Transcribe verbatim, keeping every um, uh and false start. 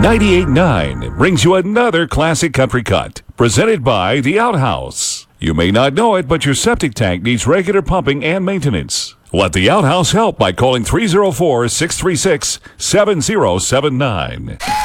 ninety-eight point nine brings you another classic country cut, presented by The Outhouse. You may not know it, but your septic tank needs regular pumping and maintenance. Let The Outhouse help by calling three oh four, six three six, seven oh seven nine.